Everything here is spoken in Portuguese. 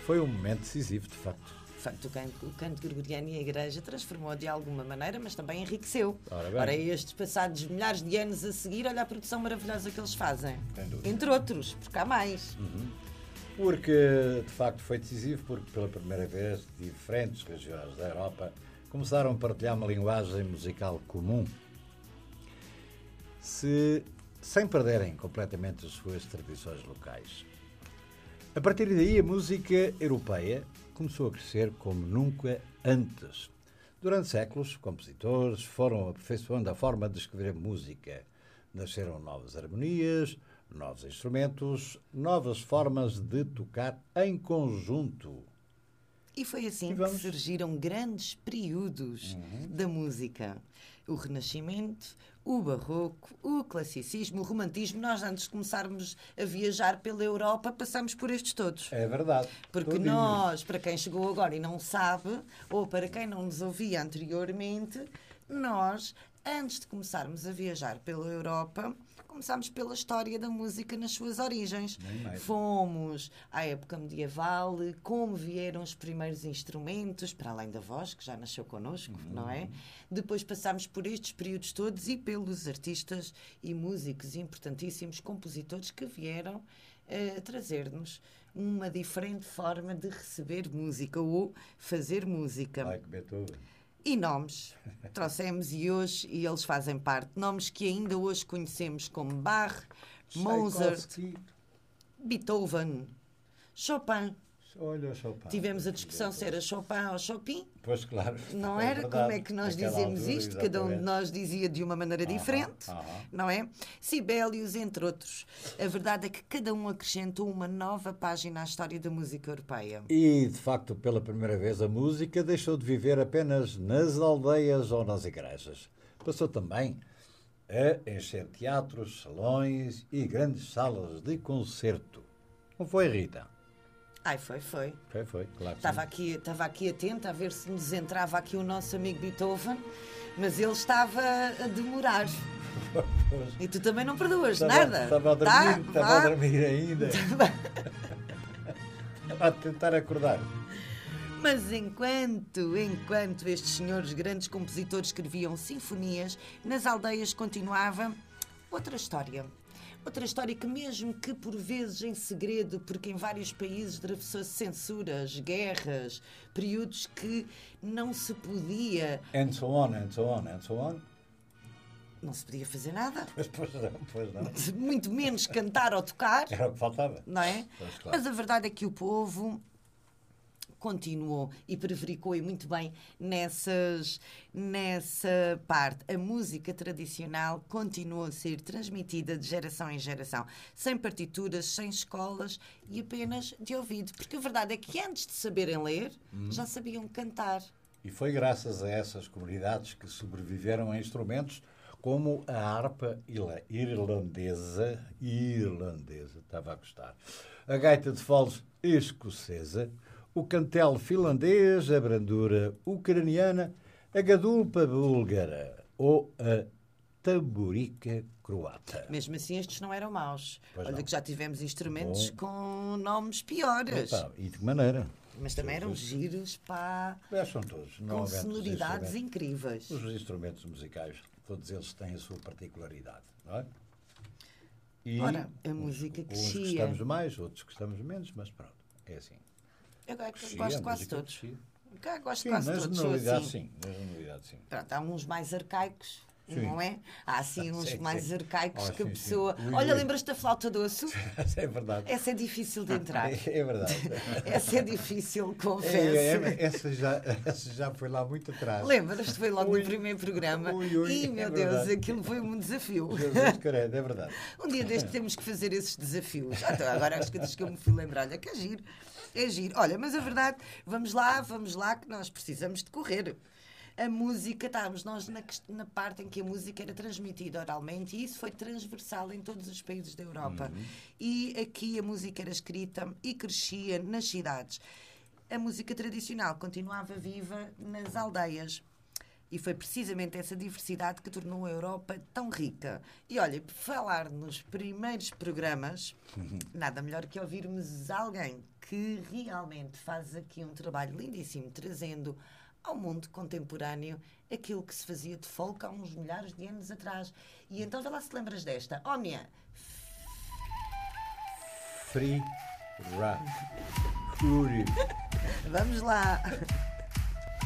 Foi um momento decisivo, de facto. De facto, o canto gregoriano e a Igreja transformou de alguma maneira, mas também enriqueceu. Ora Ora, estes passados milhares de anos a seguir, olha a produção maravilhosa que eles fazem. Entre outros, porque há mais. Porque, de facto, foi decisivo, porque pela primeira vez diferentes regiões da Europa começaram a partilhar uma linguagem musical comum, sem perderem completamente as suas tradições locais. A partir daí, a música europeia começou a crescer como nunca antes. Durante séculos, compositores foram aperfeiçoando a forma de escrever música. Nasceram novas harmonias, novos instrumentos, novas formas de tocar em conjunto. E foi assim que surgiram grandes períodos da música. O Renascimento, o Barroco, o Classicismo, o Romantismo. Nós, antes de começarmos a viajar pela Europa, passamos por estes todos. É verdade. Porque nós, para quem chegou agora e não sabe, ou para quem não nos ouvia anteriormente, nós, antes de começarmos a viajar pela Europa, começámos pela história da música nas suas origens. Fomos à época medieval, como vieram os primeiros instrumentos, para além da voz, que já nasceu connosco, não é? Depois passámos por estes períodos todos e pelos artistas e músicos importantíssimos, compositores que vieram trazer-nos uma diferente forma de receber música ou fazer música. Like Beethoven. E nomes, trouxemos e eles fazem parte. Nomes que ainda hoje conhecemos como Bach, Mozart, Beethoven, Chopin. Olha, Chopin. Tivemos a discussão se era Chopin ou Chopin. Pois, claro. Não era? Verdade. Como é que nós Naquela dizemos altura, isto? Cada um de nós dizia de uma maneira diferente, não é? Sibelius, entre outros. A verdade é que cada um acrescentou uma nova página à história da música europeia. E, de facto, pela primeira vez, a música deixou de viver apenas nas aldeias ou nas igrejas. Passou também a encher teatros, salões e grandes salas de concerto. Não foi, Rita? Ai, foi. Foi, claro. Estava aqui atenta a ver se nos entrava aqui o nosso amigo Beethoven, mas ele estava a demorar. E tu também não perdoas nada. Estava a dormir ainda. Estava a tentar acordar. Mas enquanto estes senhores grandes compositores escreviam sinfonias, nas aldeias continuava outra história. Outra história que, mesmo que por vezes em segredo, porque em vários países atravessou-se censuras, guerras, períodos que não se podia... And so on. Não se podia fazer nada. Pois não. Muito menos cantar ou tocar. Era o que faltava. Não é? Pois, claro. Mas a verdade é que o povo continuou e prevaricou e muito bem nessa parte. A música tradicional continuou a ser transmitida de geração em geração, sem partituras, sem escolas e apenas de ouvido. Porque a verdade é que antes de saberem ler, já sabiam cantar. E foi graças a essas comunidades que sobreviveram a instrumentos como a harpa irlandesa, estava a gostar, a gaita de foles escocesa, o cantel finlandês, a brandura ucraniana, a gadulpa búlgara ou a tamborica croata. Mesmo assim, estes não eram maus. Pois Olha não. que já tivemos instrumentos com nomes piores. E de que maneira? Mas também eram giros, pá, São todos. com sonoridades incríveis. Os instrumentos musicais, todos eles têm a sua particularidade, não é? E ora, a música uns crescia. gostamos mais, outros gostamos menos, mas pronto, é assim. Eu gosto de quase todos. Gosto de Sim, quase na todos. generalidade, Assim. sim. Pronto, há uns mais arcaicos, não é? Há assim uns Sim, mais sim. arcaicos que a Sim. pessoa... Ui, Olha, ui. lembras-te da flauta doce? É verdade. Essa é difícil de entrar. É verdade. Essa é difícil, confesso. Essa já foi lá muito atrás. Lembras-te? Foi logo no primeiro programa. E, meu Deus, verdade. aquilo foi um desafio. Jesus credo, é verdade. Um dia deste temos que fazer esses desafios. Então, agora as coisas que eu me fui lembrar. Olha, que é giro. É giro. Olha, mas a verdade, vamos lá, que nós precisamos de correr. A música, estávamos nós na parte em que a música era transmitida oralmente e isso foi transversal em todos os países da Europa. E aqui a música era escrita e crescia nas cidades. A música tradicional continuava viva nas aldeias. E foi precisamente essa diversidade que tornou a Europa tão rica. E olha, por falar nos primeiros programas, nada melhor que ouvirmos alguém que realmente faz aqui um trabalho lindíssimo, trazendo ao mundo contemporâneo aquilo que se fazia de folk há uns milhares de anos atrás. E então, vê lá se te lembras desta. Ómnia! Free Rap. Fury. Vamos lá!